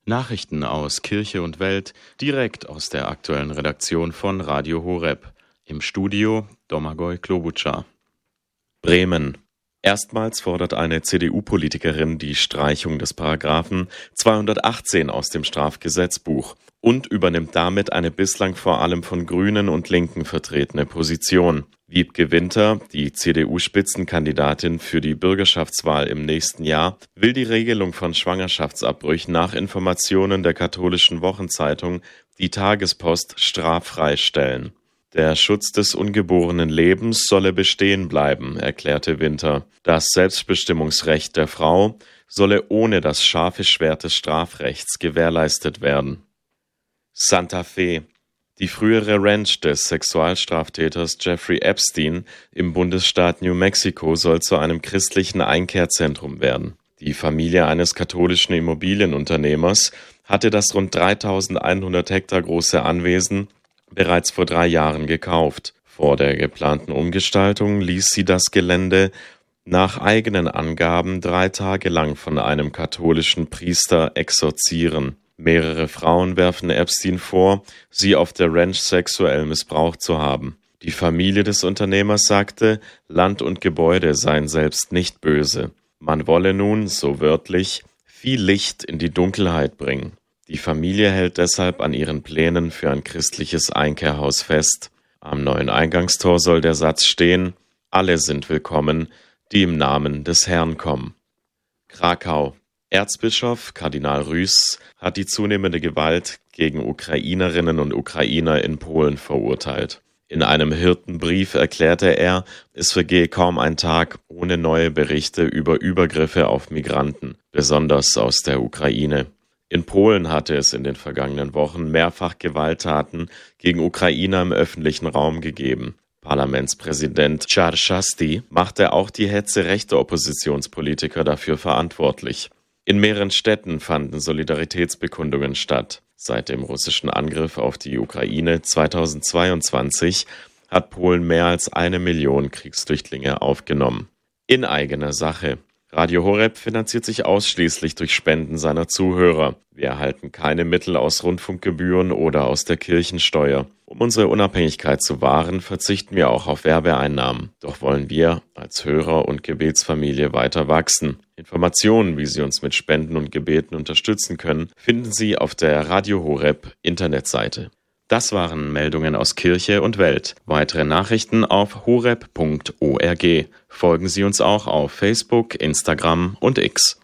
Nachrichten aus Kirche und Welt direkt aus der aktuellen Redaktion von Radio Horeb. Im Studio Domagoj Klobučar. Bremen. Erstmals fordert eine CDU-Politikerin die Streichung des Paragraphen 218 aus dem Strafgesetzbuch und übernimmt damit eine bislang vor allem von Grünen und Linken vertretene Position. Wiebke Winter, die CDU-Spitzenkandidatin für die Bürgerschaftswahl im nächsten Jahr, will die Regelung von Schwangerschaftsabbrüchen nach Informationen der katholischen Wochenzeitung Die Tagespost straffrei stellen. Der Schutz des ungeborenen Lebens solle bestehen bleiben, erklärte Winter. Das Selbstbestimmungsrecht der Frau solle ohne das scharfe Schwert des Strafrechts gewährleistet werden. Santa Fe. Die frühere Ranch des Sexualstraftäters Jeffrey Epstein im Bundesstaat New Mexico soll zu einem christlichen Einkehrzentrum werden. Die Familie eines katholischen Immobilienunternehmers hatte das rund 3100 Hektar große Anwesen bereits vor 3 Jahren gekauft. Vor der geplanten Umgestaltung ließ sie das Gelände nach eigenen Angaben 3 Tage lang von einem katholischen Priester exorzieren. Mehrere Frauen werfen Epstein vor, sie auf der Ranch sexuell missbraucht zu haben. Die Familie des Unternehmers sagte, Land und Gebäude seien selbst nicht böse. Man wolle nun, so wörtlich, viel Licht in die Dunkelheit bringen. Die Familie hält deshalb an ihren Plänen für ein christliches Einkehrhaus fest. Am neuen Eingangstor soll der Satz stehen: Alle sind willkommen, die im Namen des Herrn kommen. Krakau. Erzbischof Kardinal Rüß hat die zunehmende Gewalt gegen Ukrainerinnen und Ukrainer in Polen verurteilt. In einem Hirtenbrief erklärte er, es vergehe kaum ein Tag ohne neue Berichte über Übergriffe auf Migranten, besonders aus der Ukraine. In Polen hatte es in den vergangenen Wochen mehrfach Gewalttaten gegen Ukrainer im öffentlichen Raum gegeben. Parlamentspräsident Czarzasty machte auch die Hetze rechter Oppositionspolitiker dafür verantwortlich. In mehreren Städten fanden Solidaritätsbekundungen statt. Seit dem russischen Angriff auf die Ukraine 2022 hat Polen mehr als 1 Million Kriegsflüchtlinge aufgenommen. In eigener Sache. Radio Horeb finanziert sich ausschließlich durch Spenden seiner Zuhörer. Wir erhalten keine Mittel aus Rundfunkgebühren oder aus der Kirchensteuer. Um unsere Unabhängigkeit zu wahren, verzichten wir auch auf Werbeeinnahmen. Doch wollen wir als Hörer und Gebetsfamilie weiter wachsen. Informationen, wie Sie uns mit Spenden und Gebeten unterstützen können, finden Sie auf der Radio Horeb Internetseite. Das waren Meldungen aus Kirche und Welt. Weitere Nachrichten auf horeb.org. Folgen Sie uns auch auf Facebook, Instagram und X.